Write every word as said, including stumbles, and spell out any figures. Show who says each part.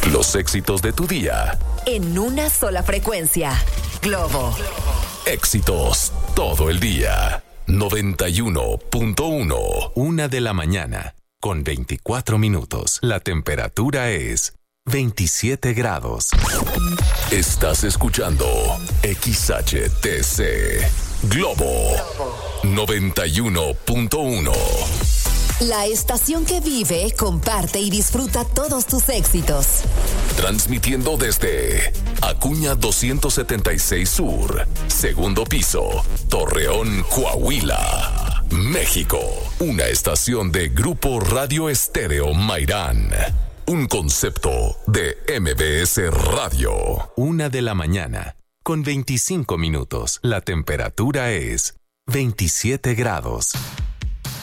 Speaker 1: Los éxitos de tu día.
Speaker 2: En una sola frecuencia. Globo.
Speaker 1: Éxitos todo el día. noventa y uno punto uno. Una de la mañana, con veinticuatro minutos. La temperatura es veintisiete grados. Estás escuchando X H T C Globo noventa y uno punto uno.
Speaker 2: La estación que vive, comparte y disfruta todos tus éxitos.
Speaker 1: Transmitiendo desde Acuña doscientos setenta y seis Sur, segundo piso, Torreón, Coahuila, México. Una estación de Grupo Radio Estéreo Mairán. Un concepto de M B S Radio. Una de la mañana, con veinticinco minutos. La temperatura es veintisiete grados.